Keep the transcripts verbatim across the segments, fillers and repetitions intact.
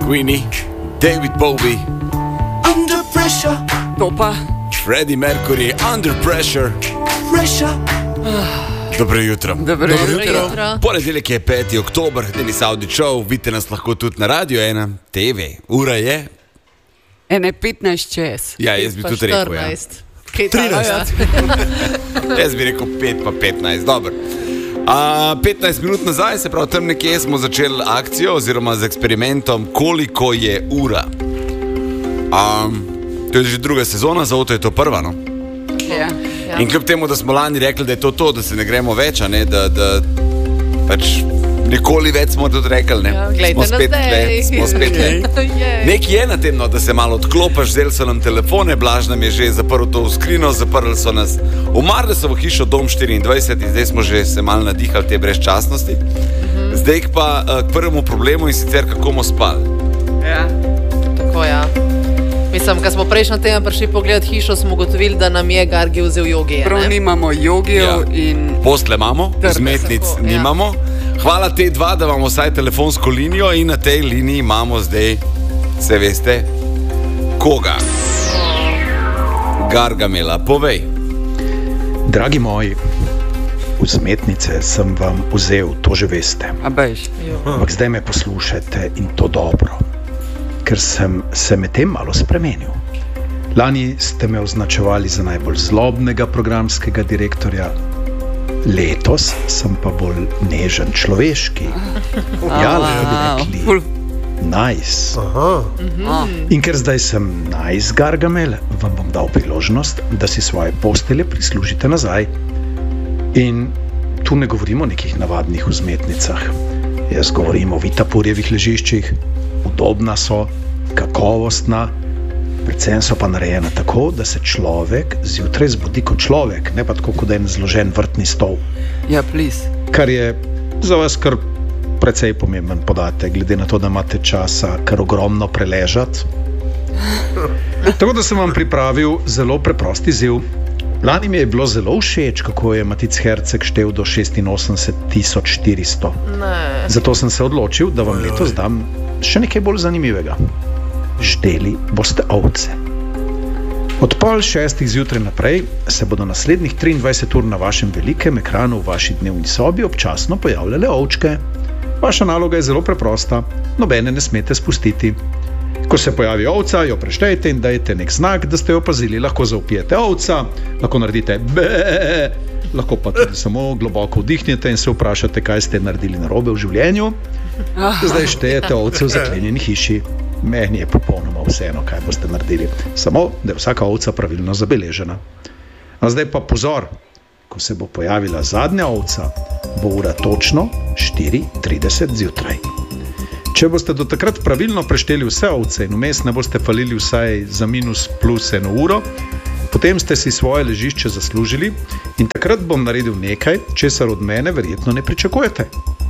Queenie, David Bowie, Under Pressure, To pa. Freddie Mercury, Under Pressure. Pressure. Dobro jutro. Dobro jutro. Ponedeljek je peti oktober, Denis Audičov, vidite nas lahko tudi na Radio ena, T V. Ura je? Ene petnajst čez. Ja, jaz bi tudi rekel, ja. trinajst. Jaz bi rekel pet pa petnajst, dobro. A, petnajst minut nazaj, se pravi, tam nekje smo začeli akcijo oziroma z eksperimentom, koliko je ura. A, to je že druga sezona, zato je to prva, no? Ja. Ja. In kljub temu, da smo lani rekli, da je to to, da se ne gremo več, a ne, da, da pač nikoli več smo tudi rekli, ne. Ja, glejte smo spet nas le, zdaj. smo spet le. Nekaj je na tem, no, da se malo odklopiš, vzeli so nam telefone, Blaž nam je že zaprl to v skrino, zaprli so nas, umarli so v hišo Dom štiriindvajset in zdaj smo že se malo nadihali te brezčasnosti. Mhm. Zdaj pa uh, k prvemu problemu in sicer kako bomo spali. Ja. Tako, ja. Mislim, ko smo prejšnji teden prišli pogledat hišo, smo ugotovili, da nam je Gargi vzel jogije. Prav nimamo jogijev Ja. in... Posle imamo, Trde. vzmetnic Tako, ja. nimamo. Hvala te dva, da imamo vsaj telefonsko linijo in na tej liniji imamo zdaj, se veste, koga? Gargamela, povej. Dragi moji, vzmetnice sem vam vzel, to že veste. A bež. Ampak zdaj me poslušajte in to dobro, ker sem se medtem malo spremenil. Lani ste me označevali za najbolj zlobnega programskega direktorja, letos sem pa bolj nežen, človeški. Ja, lahko bi rekli, Ful- nice. In ker zdaj sem nice Gargamel, vam bom dal priložnost, da si svoje postelje prislužite nazaj. In tu ne govorimo o nekih navadnih vzmetnicah. Jaz govorim o Vitapurjevih ležiščih, udobna so, kakovostna, predvsem so pa narejena tako, da se človek zjutraj zbudi kot človek, ne pa tako kot en zložen vrtni stol. Ja, please. Kar je za vas kar precej pomemben podatek, glede na to, da imate časa kar ogromno preležati. Tako da sem vam pripravil zelo preprost izziv. Lani mi je bilo zelo všeč, kako je Matic Herceg štel do šestinosemdeset tisoč štiristo. Ne. Zato sem se odločil, da vam letos dam še nekaj bolj zanimivega. Ždeli boste ovce. Od pol šestih zjutraj naprej se bodo naslednjih triindvajset ur na vašem velikem ekranu v vaši dnevni sobi občasno pojavljale ovčke. Vaša naloga je zelo preprosta, nobene ne smete spustiti. Ko se pojavi ovca, jo preštejte in dajte nek znak, da ste jo opazili. Lahko zaupijete ovca, lahko naredite be, lahko pa tudi samo globoko vdihnete in se vprašate, kaj ste naredili narobe v življenju. Zdaj štejete ovce v zaklenjeni hiši. Meni je popolnoma vseeno, kaj boste naredili. Samo, da je vsaka ovca pravilno zabeležena. A zdaj pa pozor, ko se bo pojavila zadnja ovca, bo ura točno štiri trideset zjutraj. Če boste do takrat pravilno prešteli vse ovce in vmes ne boste falili vsaj za minus plus eno uro, potem ste si svoje ležišče zaslužili in takrat bom naredil nekaj, česar od mene verjetno ne pričakujete.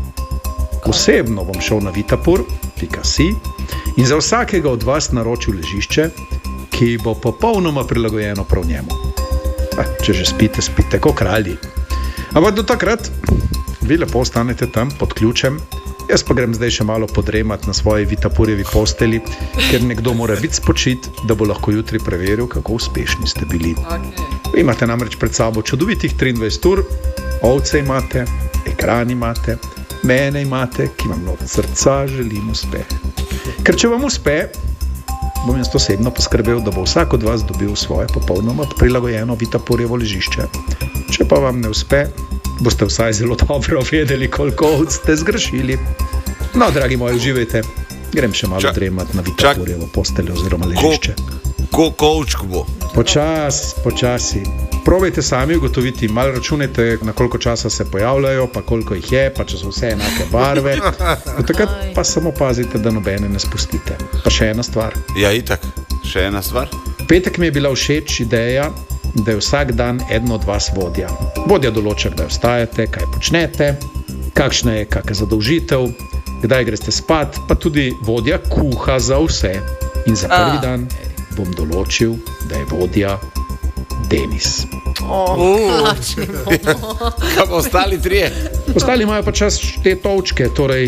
Osebno bom šel na vitapur pika si in za vsakega od vas naročil ležišče, ki bo popolnoma prilagojeno prav njemu. Pa, če že spite, spite kot kralji. Ampak do takrat vi lepo ostanete tam pod ključem, jaz pa grem zdaj še malo podremat na svoji Vitapurjevi posteli, ker nekdo mora biti spočit, da bo lahko jutri preveril, kako uspešni ste bili. Okay. Vi imate namreč pred sabo čudovitih triindvajset ur, ovce imate, ekran imate, mene imate, ki vam od srca želim uspeh. Ker če vam uspe, bom jaz osebno poskrbel, da bo vsak od vas dobil svoje popolnoma prilagojeno Vitapurjevo ležišče. Če pa vam ne uspe, boste vsaj zelo dobro vedeli, koliko ovc ste zgrešili. No, dragi moji, uživajte. Grem še malo Čak- dremat na Vitapurjevo posteljo oziroma ležišče. Ko kovčk bo. Počas, počasi. Probajte sami ugotoviti, malo računajte, na koliko časa se pojavljajo, pa koliko jih je, pa če so vse enake barve. Do takrat pa samo pazite, da nobene ne spustite. Pa še ena stvar. Ja, itak. Še ena stvar. V petek mi je bila všeč ideja, da je vsak dan eden od vas vodja. Vodja določa, kdaj vstajate, kaj počnete, kakšna je kakšna zadolžitev, kdaj greste spat, pa tudi vodja kuha za vse. In za prvi A. dan bom določil, da je vodja Denis. Oh, Kaj pa ostali trije? Ostali imajo pa čas te točke, torej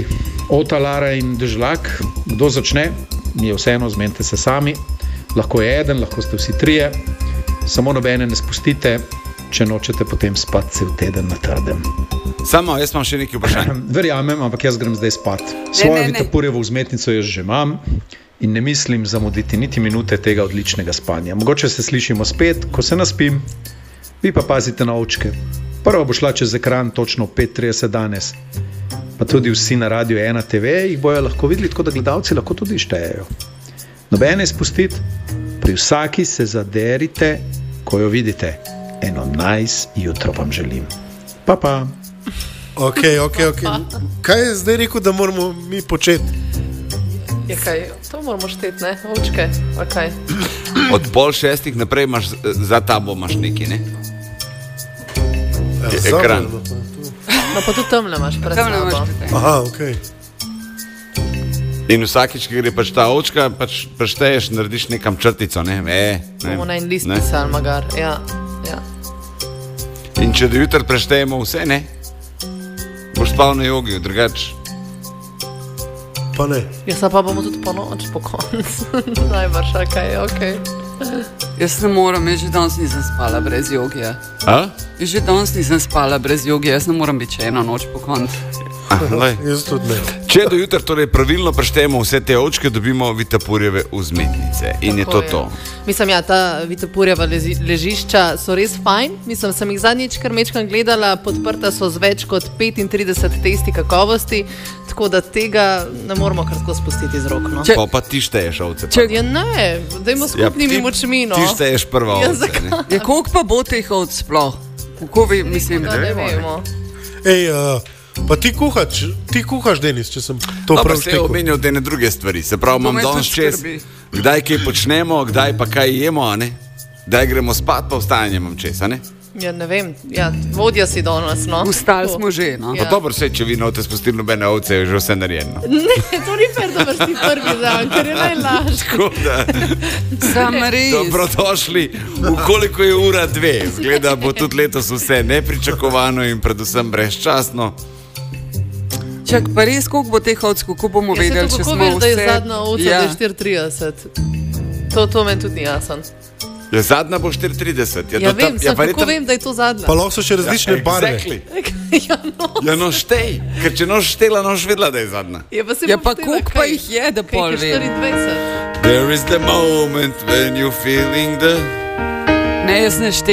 Ota, Lara in Dežlak, kdo začne? Mi je vseeno, zmenite se sami. Lahko je eden, lahko ste vsi trije. Samo nobene ne spustite, če nočete potem spati cel teden na trdem. Samo, jaz imam še nekaj vprašanj. Verjamem, ampak jaz grem zdaj spat. Svojo Vitapurjevo vzmetnico jaz že imam in ne mislim zamuditi niti minute tega odličnega spanja. Mogoče se slišimo spet, ko se naspim. Vi pa pazite na ovčke. Prva bo šla čez ekran točno v pet trideset danes. Pa tudi vsi na Radio ena te ve jih bojo lahko videli, tako da gledalci lahko tudi štejejo. Nobene izpustiti, pri vsaki se zaderite, ko jo vidite. Eno nice jutro vam želim. Pa pa. Ok, ok, ok. Kaj je zdaj rekel, da moramo mi početi? Je kaj, to moramo šteti, ne? Ovčke, okay. Od pol šestih naprej imaš, za tabo imaš neki, ne? Ja, ekran. No pa tudi tamle imaš pred sabo. Aha, ok. In vsakič, ki gre pač ta ovčka, pač prešteješ, narediš nekam črtico, ne? E, ne, Bomo na en list ne. pisali, magar. Ja, ja. In če do jutra preštejemo vse, ne? Boš spal na jogiju, drugač. Pa ne. Ja, pa bomo tudi po noč, po koncu. Najbrž, kaj, okej. Jaz ne morem, jaz že danes nisem spala brez jogija. A? Jaz že danes nisem spala brez jogija, jaz ne morem biti še eno noč po koncu. Jaz tudi ne. Če do jutra torej pravilno preštejemo vse te ovčke, dobimo Vitapurjeve vzmetnice. In je to to. Mislim, ja, ta Vitapurjeva lezi, ležišča so res fajn. Mislim, sem jih zadnjič kar mečkam gledala, podprta so z več kot petintrideset testi kakovosti, tako da tega ne moramo kar tako spustiti z rok. No? Če, pa, pa ti šteješ ovce. Če, ja ne, dajmo skupnimi ja, ti, močmi. No. Ti šteješ prva ja, ovce. Ja, koliko pa bo teh ovc sploh? Kako vi, mislim, da ne vemo. Ej, uh, pa ti kuhaš, ti kuhaš, Denis, če sem to no, prav štekel. No, pa se je omenil te ne druge stvari. Se pravi, imam danes čez, kdaj kaj počnemo, kdaj pa kaj jemo, a ne? Kdaj gremo spat, pa vstajanje imam čez, a ne? Ja, ne vem, ja, vodja si danes, no. Vstali smo že, no. Ja. Pa dobro, vse, če vi note spustili nobene ovce, je že vse narejeno. Ne, to ni fer, da boš ti prvi dan, ker je najlažje. Tako da, Sam res. dobrodošli, v koliko je ura dve. Zgleda, bo tudi letos vse nepričakovano in predvsem brezčasno. Čak, pa res, koliko bo teh ovc, kako bomo ja, vedeli, če smo vse... Kako veš, da je zadnja ovca, ja. da je štiri trideset? To, to meni tudi ni jasen. Ja, zadnja bo štiri trideset. Ja, ja vem, ja, kako tam... vem, da je to zadnja? Pa lahko so še različne ja, barve. Exactly. ja, no. Ja, no štej, ker če noš štela, noš vedela, da je zadnja. Ja, pa, ja, pa koliko pa jih je, da pol vem? štiriindvajset. There is the moment when you're feeling the... Ne, jaz ne štejem.